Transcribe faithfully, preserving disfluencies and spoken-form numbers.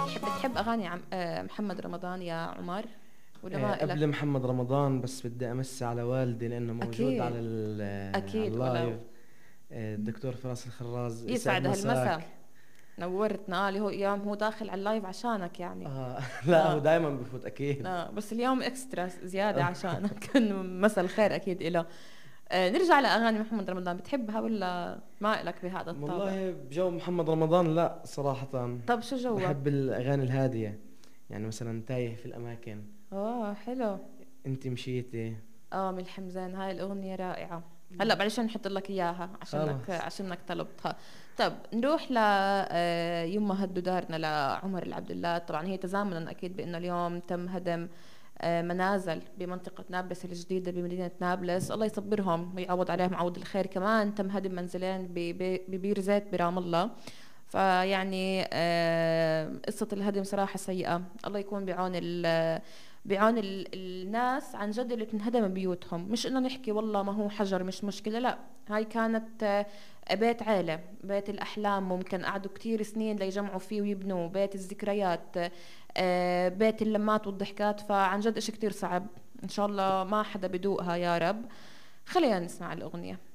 بتحب بتحب اغاني عم آه، محمد رمضان يا عمر ولا آه، ما قبل إلك؟ محمد رمضان، بس بدي امسي على والدي لانه موجود على اكيد ال- آه، على اكيد ولو. اللايف. آه، الدكتور فراس الخراز، يسعد يسعد هالمسا، مساك. نورتنا. آه، اللي هو يوم هو داخل على اللايف عشانك يعني. آه لا، هو اه دائما بفوت اكيد. اه بس اليوم اكسترا زيادة آه. عشانك انه مسا الخير اكيد إله. آه نرجع لأغاني محمد رمضان، بتحبها ولا ما إلك بهذا الطابع؟ والله بجو محمد رمضان لا صراحة. طب شو جوك؟ بحب الاغاني الهادية، يعني مثلا تايه في الاماكن، اه حلو. انت مشيتي. اه من الحمزان، هاي الأغنية رائعة. هلا بعد شوي نحط لك إياها عشانك خلاص. عشانك طلبتها. طب نروح ل آه، يما هدوا دارنا لعمر العبد الله. طبعا هي تزامنا أكيد بأنه اليوم تم هدم آه، منازل بمنطقة نابلس الجديدة بمدينة نابلس. الله يصبرهم ويعوض عليهم عوض الخير. كمان تم هدم منزلين ب- ببير زيت برام الله. فيعني آه، قصة الهدم صراحة سيئة. الله يكون بعون ال بعون ال- الناس عن جد اللي بتنهدم بيوتهم. مش انه نحكي والله ما هو حجر مش مشكلة، لا. هاي كانت آه، بيت عيلة، بيت الأحلام، ممكن قعدوا كتير سنين ليجمعوا فيه ويبنوا بيت الذكريات، آه، بيت اللمات والضحكات. فعن جد إشي كتير صعب. إن شاء الله ما حدا بدوقها يا رب. خلينا نسمع الأغنية.